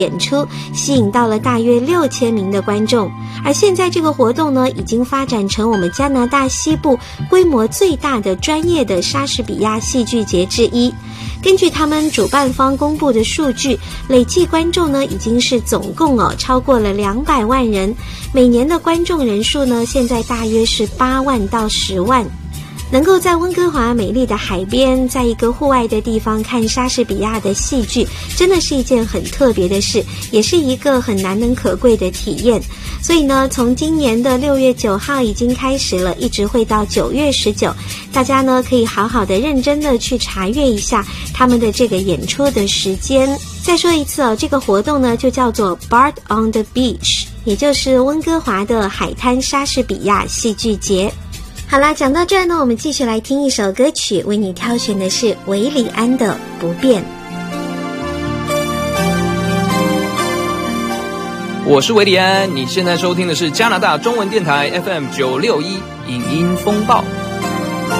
演出吸引到了大约6000名的观众，而现在这个活动呢，已经发展成我们加拿大西部规模最大的专业的莎士比亚戏剧节之一。根据他们主办方公布的数据，累计观众呢已经是总共超过了200万人，每年的观众人数呢现在大约是8万到10万。能够在温哥华美丽的海边，在一个户外的地方看莎士比亚的戏剧，真的是一件很特别的事，也是一个很难能可贵的体验。所以呢，从今年的6月9号已经开始了，一直会到9月19，大家呢可以好好的认真的去查阅一下他们的这个演出的时间。再说一次这个活动呢就叫做 Bard on the Beach， 也就是温哥华的海滩莎士比亚戏剧节。好啦，讲到这儿呢，我们继续来听一首歌曲，为你挑选的是韦礼安的《不变》。 我是韦礼安，你现在收听的是加拿大中文电台 FM 961影音风暴。